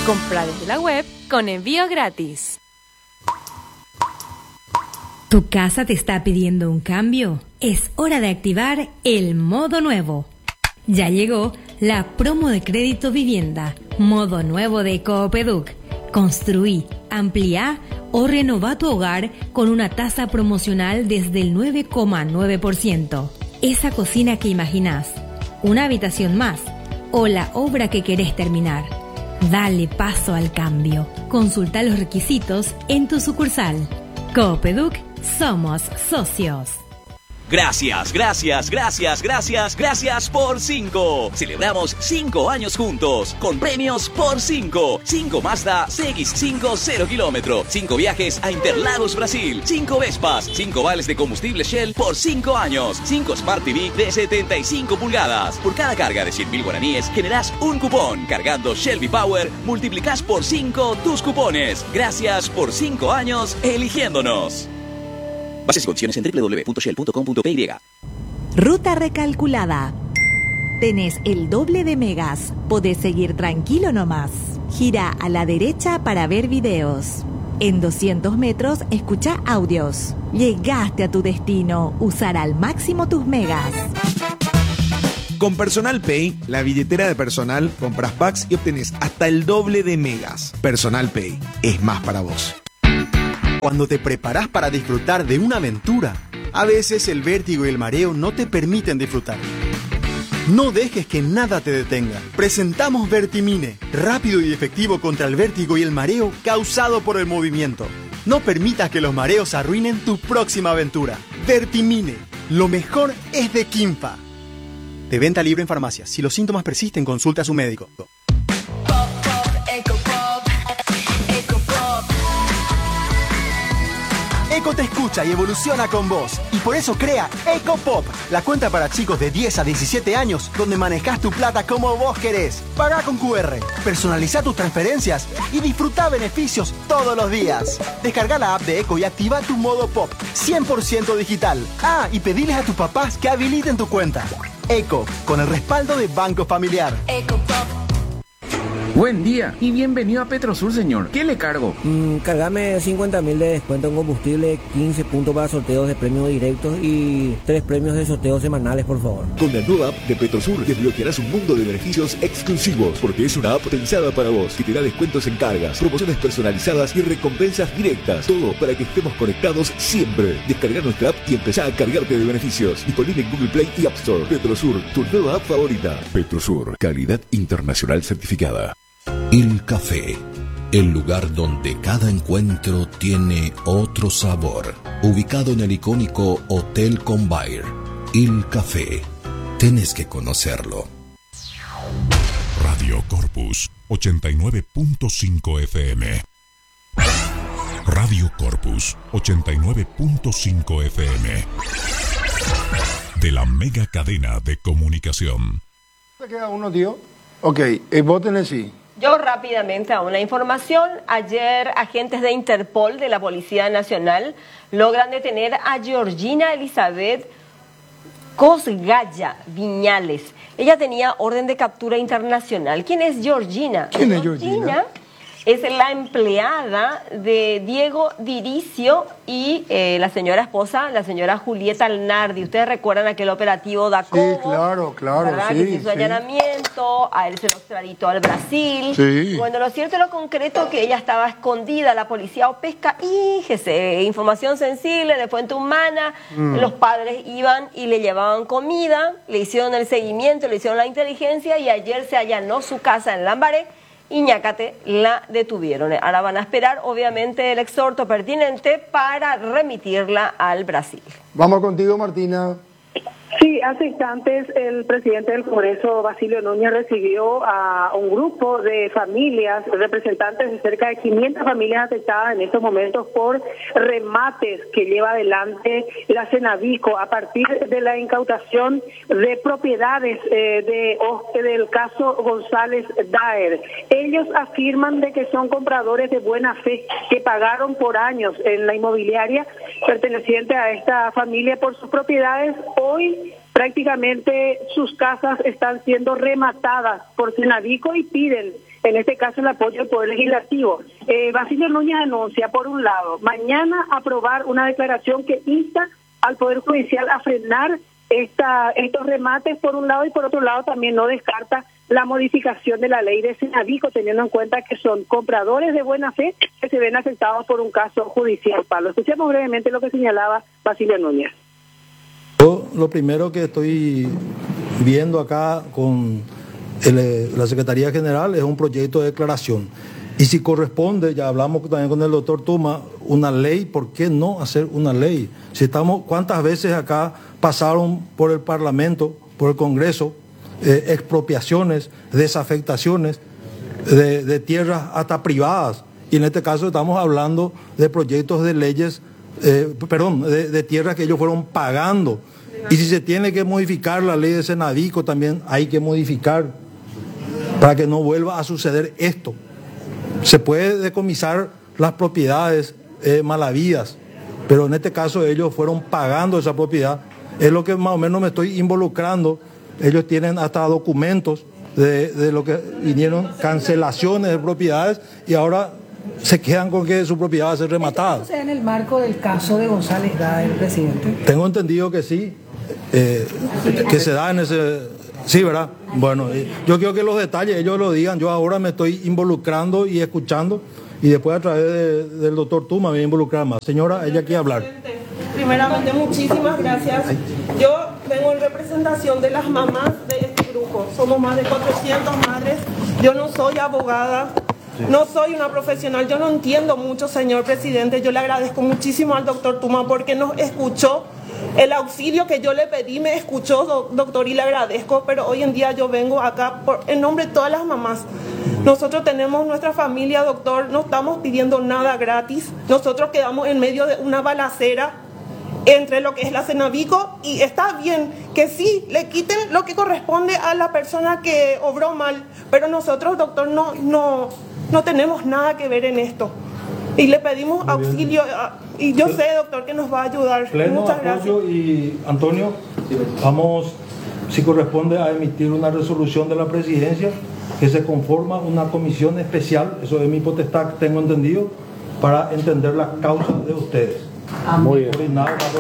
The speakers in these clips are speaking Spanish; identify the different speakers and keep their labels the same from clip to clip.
Speaker 1: Compra desde la web con envío gratis.
Speaker 2: ¿Tu casa te está pidiendo un cambio? Es hora de activar el modo nuevo. Ya llegó la promo de crédito vivienda, modo nuevo de Coopeduc. Construí, ampliá o renová tu hogar con una tasa promocional desde el 9,9%. Esa cocina que imaginás, una habitación más o la obra que querés terminar. Dale paso al cambio. Consulta los requisitos en tu sucursal. Coopeduc, somos socios.
Speaker 3: Gracias por 5. Celebramos 5 años juntos, con premios por 5. 5 Mazda CX5 0 kilómetro, 5 viajes a Interlagos, Brasil, 5 Vespas, 5 vales de combustible Shell por 5 años, 5 Smart TV de 75 pulgadas. Por cada carga de 100.000 guaraníes generás un cupón. Cargando Shell V-Power, multiplicás por 5 tus cupones. Gracias por 5 años eligiéndonos. Bases y condiciones en www.shell.com.py.
Speaker 4: Ruta recalculada. Tenés el doble de megas. Podés seguir tranquilo nomás. Gira a la derecha para ver videos. En 200 metros escucha audios. Llegaste a tu destino. Usar al máximo tus megas.
Speaker 5: Con Personal Pay, la billetera de personal, compras packs y obtenés hasta el doble de megas. Personal Pay es más para vos.
Speaker 6: Cuando te preparás para disfrutar de una aventura, a veces el vértigo y el mareo no te permiten disfrutar. No dejes que nada te detenga. Presentamos Vertimine, rápido y efectivo contra el vértigo y el mareo causado por el movimiento. No permitas que los mareos arruinen tu próxima aventura. Vertimine, lo mejor es de Quimpa. De venta libre en farmacias. Si los síntomas persisten, consulta a su médico. Eco te escucha y evoluciona con vos. Y por eso crea EcoPop, la cuenta para chicos de 10 a 17 años, donde manejás tu plata como vos querés. Pagá con QR, personalizá tus transferencias y disfrutá beneficios todos los días. Descargá la app de Eco y activa tu modo Pop, 100% digital. Ah, y pediles a tus papás que habiliten tu cuenta. Eco, con el respaldo de Banco Familiar. EcoPop.
Speaker 7: Buen día y bienvenido a Petrosur, señor. ¿Qué le cargo?
Speaker 8: Cargame 50.000 de descuento en combustible, 15 puntos para sorteos de premios directos y 3 premios de sorteos semanales, por favor.
Speaker 9: Con la nueva app de Petrosur desbloquearás un mundo de beneficios exclusivos, porque es una app pensada para vos, que te da descuentos en cargas, promociones personalizadas y recompensas directas. Todo para que estemos conectados siempre. Descarga nuestra app y empezá a cargarte de beneficios. Disponible en Google Play y App Store. Petrosur, tu nueva app favorita. Petrosur, calidad internacional certificada.
Speaker 10: Il Café, el lugar donde cada encuentro tiene otro sabor. Ubicado en el icónico Hotel Convair. Il Café, tenés que conocerlo.
Speaker 11: Radio Corpus 89.5 FM. Radio Corpus 89.5 FM. De la mega cadena de comunicación.
Speaker 12: ¿Te queda uno, tío? Ok, vos tenés sí.
Speaker 13: Yo rápidamente a una información. Ayer agentes de Interpol de la Policía Nacional logran detener a Georgina Elizabeth Cosgaya Viñales. Ella tenía orden de captura internacional. ¿Quién es Georgina?
Speaker 12: ¿Quién es Georgina?
Speaker 13: Es la empleada de Diego Diricio y la señora esposa, la señora Julieta Alnardi. Ustedes recuerdan aquel operativo Dacomo.
Speaker 12: Sí, claro,
Speaker 13: ¿verdad?
Speaker 12: sí.
Speaker 13: Que se hizo allanamiento, a él se lo extraditó al Brasil.
Speaker 12: Sí.
Speaker 13: Bueno, lo cierto y lo concreto que ella estaba escondida, la policía o pesca, fíjese, información sensible, de fuente humana, los padres iban y le llevaban comida, le hicieron el seguimiento, le hicieron la inteligencia y ayer se allanó su casa en Lambaré. Ñácate la detuvieron. Ahora van a esperar, obviamente, el exhorto pertinente para remitirla al Brasil.
Speaker 12: Vamos contigo, Martina.
Speaker 14: Sí, hace instantes el presidente del Congreso, Basilio Núñez, recibió a un grupo de familias, representantes de cerca de 500 familias afectadas en estos momentos por remates que lleva adelante la Cenavico a partir de la incautación de propiedades del caso González Daer. Ellos afirman de que son compradores de buena fe que pagaron por años en la inmobiliaria perteneciente a esta familia por sus propiedades. Hoy prácticamente sus casas están siendo rematadas por Cenavico y piden en este caso el apoyo del Poder Legislativo. Basilio Núñez anuncia, por un lado, mañana aprobar una declaración que insta al Poder Judicial a frenar estos remates por un lado, y por otro lado también no descarta la modificación de la ley de Senavico, teniendo en cuenta que son compradores de buena fe que se ven afectados por un caso judicial. Pablo, escuchemos brevemente lo que señalaba Basilio Núñez.
Speaker 15: Yo lo primero que estoy viendo acá con la Secretaría General es un proyecto de declaración. Y si corresponde, ya hablamos también con el doctor Tuma, una ley, ¿por qué no hacer una ley? Si estamos, ¿cuántas veces acá pasaron por el Parlamento, por el Congreso, expropiaciones, desafectaciones de tierras hasta privadas? Y en este caso estamos hablando de proyectos de leyes, de tierras que ellos fueron pagando. Y si se tiene que modificar la ley de Senavico, también hay que modificar para que no vuelva a suceder esto. Se puede decomisar las propiedades mal habidas, pero en este caso ellos fueron pagando esa propiedad. Es lo que más o menos me estoy involucrando. Ellos tienen hasta documentos de lo que vinieron, cancelaciones de propiedades, y ahora se quedan con que su propiedad va a ser rematada.
Speaker 16: ¿Esto se da en el marco del caso de González Daer, presidente?
Speaker 15: Tengo entendido que sí, que se da en ese... Sí, ¿verdad? Bueno, yo quiero que los detalles ellos lo digan. Yo ahora me estoy involucrando y escuchando, y después a través del doctor Tuma me voy a involucrar más. Señora, ella quiere hablar.
Speaker 17: Primeramente, muchísimas gracias. Yo vengo en representación de las mamás de este grupo. Somos más de 400 madres. Yo no soy abogada, no soy una profesional. Yo no entiendo mucho, señor presidente. Yo le agradezco muchísimo al doctor Tuma porque nos escuchó. El auxilio que yo le pedí me escuchó, doctor, y le agradezco, pero hoy en día yo vengo acá en nombre de todas las mamás. Nosotros tenemos nuestra familia, doctor, no estamos pidiendo nada gratis. Nosotros quedamos en medio de una balacera entre lo que es la Senavico, y está bien que sí, le quiten lo que corresponde a la persona que obró mal, pero nosotros, doctor, no tenemos nada que ver en esto. Y le pedimos auxilio, y yo sé, doctor, que nos va a ayudar. Muchas gracias.
Speaker 15: Y Antonio, vamos, si corresponde, a emitir una resolución de la presidencia que se conforma una comisión especial, eso es mi potestad, tengo entendido, para entender las causas de ustedes. Muy bien.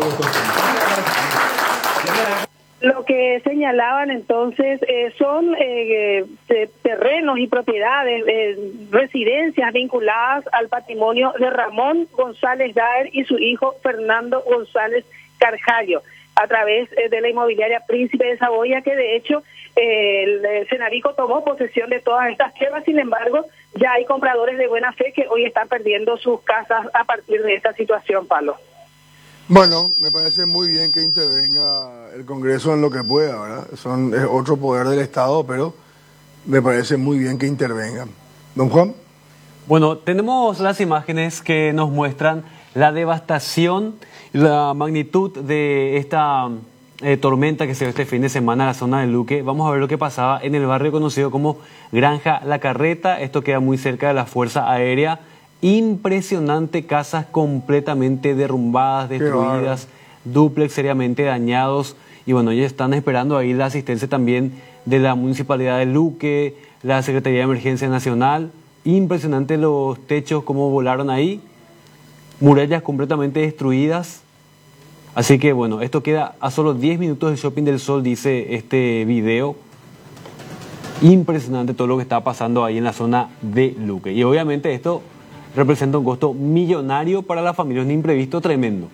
Speaker 14: Lo que señalaban entonces son terrenos y propiedades, residencias vinculadas al patrimonio de Ramón González Daer y su hijo Fernando González Carjallo, a través de la inmobiliaria Príncipe de Saboya, que de hecho el Senavico tomó posesión de todas estas tierras. Sin embargo, ya hay compradores de buena fe que hoy están perdiendo sus casas a partir de esta situación, Pablo.
Speaker 12: Bueno, me parece muy bien que intervenga el Congreso en lo que pueda, ¿verdad? Es otro poder del Estado, pero me parece muy bien que intervengan. Don Juan.
Speaker 18: Bueno, tenemos las imágenes que nos muestran la devastación, la magnitud de esta tormenta que se dio este fin de semana en la zona de Luque. Vamos a ver lo que pasaba en el barrio conocido como Granja La Carreta. Esto queda muy cerca de la Fuerza Aérea. Impresionante, casas completamente derrumbadas, destruidas, dúplex seriamente dañados. Y bueno, ellos están esperando ahí la asistencia también de la Municipalidad de Luque, la Secretaría de Emergencia Nacional. Impresionante los techos, cómo volaron ahí. Murallas completamente destruidas. Así que bueno, esto queda a solo 10 minutos del Shopping del Sol, dice este video. Impresionante todo lo que está pasando ahí en la zona de Luque. Y obviamente esto representa un costo millonario para la familia, un imprevisto tremendo.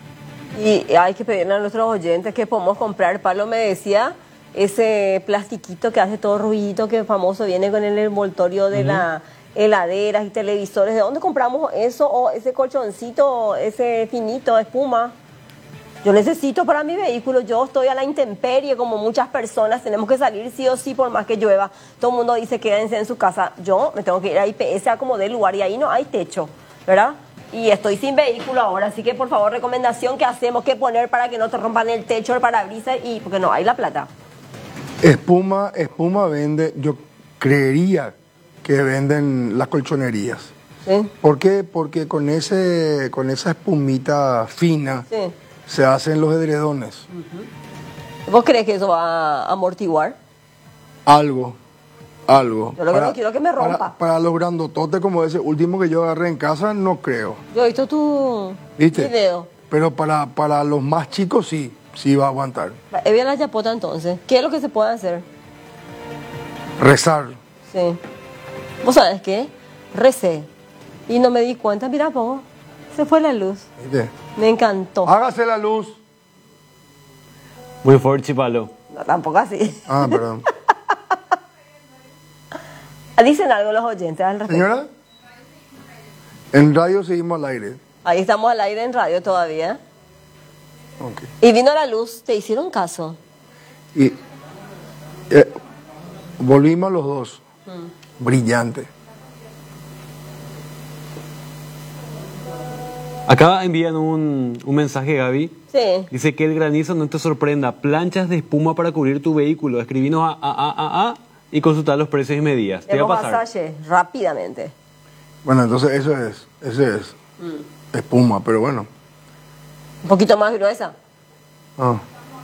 Speaker 13: Y hay que pedirle a nuestros oyentes que podemos comprar. Pablo me decía, ese plastiquito que hace todo ruidito, que famoso, viene con el envoltorio de la heladeras y televisores. ¿De dónde compramos eso? O ese colchoncito, ese finito, espuma. Yo necesito para mi vehículo. Yo estoy a la intemperie, como muchas personas. Tenemos que salir sí o sí por más que llueva. Todo el mundo dice quédense en su casa. Yo me tengo que ir a IPS a como del lugar, y ahí no hay techo, ¿verdad? Y estoy sin vehículo ahora, así que por favor, recomendación, ¿qué hacemos? ¿Qué poner para que no te rompan el techo, el parabrisas? Y porque no hay la plata.
Speaker 12: Espuma vende, yo creería que venden las colchonerías.
Speaker 13: ¿Sí?
Speaker 12: ¿Por qué? Porque con esa espumita fina, sí, se hacen los edredones.
Speaker 13: ¿Vos crees que eso va a amortiguar?
Speaker 12: Algo. algo.
Speaker 13: Yo lo que no quiero es que me rompa.
Speaker 12: Para los grandototes como ese último que yo agarré en casa, no creo.
Speaker 13: Yo he visto tu
Speaker 12: ¿Viste?
Speaker 13: video.
Speaker 12: Pero para los más chicos sí va a aguantar.
Speaker 13: Evia la chapota entonces. ¿Qué es lo que se puede hacer?
Speaker 12: Rezar.
Speaker 13: Sí. ¿Vos sabés qué? Recé. Y no me di cuenta, mira, poco. Se fue la luz.
Speaker 12: ¿Viste?
Speaker 13: Me encantó.
Speaker 12: Hágase la luz.
Speaker 18: Muy fuerte, Chipalo.
Speaker 13: No, tampoco así.
Speaker 12: Ah, perdón.
Speaker 13: Dicen algo los oyentes al respecto.
Speaker 12: Señora, en radio seguimos al aire.
Speaker 13: Ahí estamos al aire en radio todavía.
Speaker 12: Okay.
Speaker 13: Y vino la luz, ¿te hicieron caso?
Speaker 12: Y volvimos los dos. Brillante.
Speaker 18: Acá envían un mensaje, Gaby.
Speaker 13: Sí.
Speaker 18: Dice que el granizo no te sorprenda. Planchas de espuma para cubrir tu vehículo. Escribinos a y consultar los precios y medidas. Te va a pasar.
Speaker 13: Pasaje, rápidamente.
Speaker 12: Bueno, entonces ese es espuma, pero bueno.
Speaker 13: Un poquito más gruesa.
Speaker 12: Ah.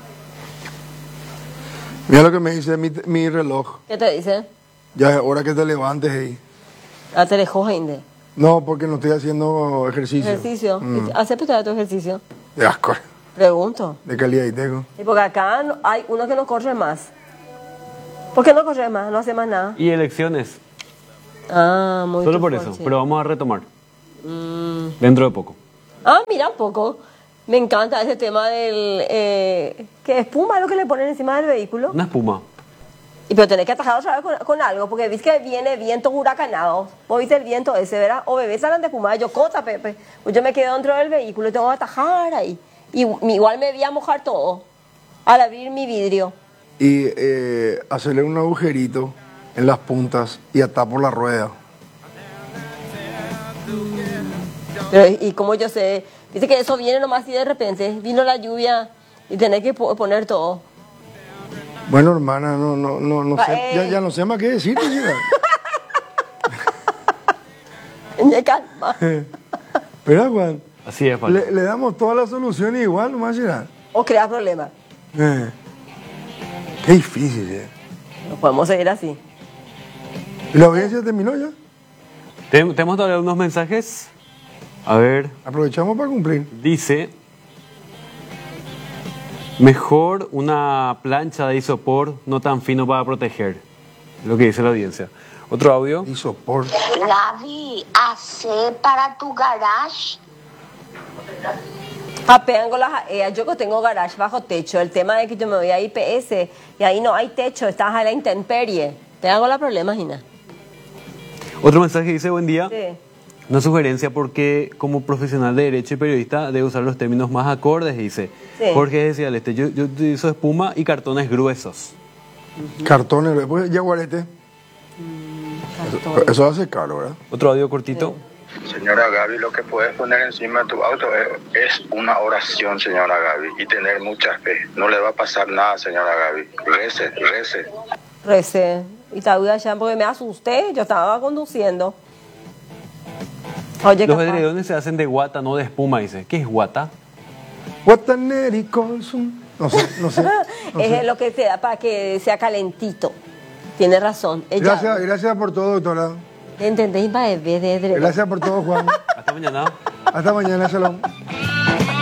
Speaker 12: Mira lo que me dice mi reloj.
Speaker 13: ¿Qué te dice?
Speaker 12: Ya es hora que te levantes ahí.
Speaker 13: ¿A te dejó gente?
Speaker 12: No, porque no estoy haciendo ejercicio.
Speaker 13: ¿Ejercicio? ¿Aceptas tu ejercicio?
Speaker 12: De asco.
Speaker 13: Pregunto.
Speaker 12: De calidad y tengo.
Speaker 13: Y porque acá hay uno que no corre más. ¿Por qué no corre más? No hace más nada.
Speaker 18: Y elecciones.
Speaker 13: Ah, muy bien.
Speaker 18: Solo por eso, pero vamos a retomar. Dentro de poco.
Speaker 13: Ah, mira un poco. Me encanta ese tema del... ¿qué espuma es lo que le ponen encima del vehículo?
Speaker 18: Una espuma.
Speaker 13: Y pero tenés que atajar otra vez con algo, porque viste que viene viento huracanado. Vos viste el viento ese, ¿verdad? O bebés salen de espuma, yo cota, Pepe. Pues yo me quedo dentro del vehículo y tengo que atajar ahí. Y igual me voy a mojar todo al abrir mi vidrio.
Speaker 12: Y hacerle un agujerito en las puntas y atar por la rueda.
Speaker 13: Pero, y como yo sé, dice que eso viene nomás y de repente vino la lluvia y tenés que poner todo.
Speaker 12: Bueno, hermana, no sé, ya no sé más qué decirte, chica.
Speaker 13: Calma.
Speaker 12: Espera, Juan.
Speaker 18: Así es, Juan.
Speaker 12: Le damos todas las soluciones igual, nomás, chica.
Speaker 13: O crear problemas.
Speaker 12: Qué difícil,
Speaker 13: No podemos seguir así.
Speaker 12: ¿Y la audiencia terminó ya?
Speaker 18: Tenemos todavía unos mensajes. A ver.
Speaker 12: Aprovechamos para cumplir.
Speaker 18: Dice: mejor una plancha de isopor no tan fino para proteger. Lo que dice la audiencia. Otro audio.
Speaker 12: Isopor.
Speaker 19: Gaby, hace para tu garage.
Speaker 13: Apean con las yo que tengo garage bajo techo. El tema es que yo me voy a IPS y ahí no hay techo, estás a la intemperie. Te hago la problema, Gina.
Speaker 18: Otro mensaje dice: buen día.
Speaker 13: Sí.
Speaker 18: Una sugerencia porque como profesional de derecho y periodista debe usar los términos más acordes, dice.
Speaker 13: Sí.
Speaker 18: Jorge decía, yo utilizo espuma y cartones gruesos.
Speaker 12: Cartones, después yaguarete. Eso hace caro, ¿verdad?
Speaker 18: Otro audio cortito.
Speaker 20: Señora Gaby, lo que puedes poner encima de tu auto es una oración, señora Gaby, y tener mucha fe. No le va a pasar nada, señora Gaby.
Speaker 13: Recé. Y todavía ya porque me asusté, yo estaba conduciendo. Oye,
Speaker 18: los edredones se hacen de guata, no de espuma, dice. ¿Qué es guata?
Speaker 12: Guataneri Colson. No sé.
Speaker 13: Es lo que te da para que sea calentito. Tiene razón.
Speaker 12: Gracias por todo, doctora.
Speaker 13: ¿Entendéis?
Speaker 12: Gracias por todo, Juan.
Speaker 18: Hasta mañana.
Speaker 12: Hasta mañana, shalom.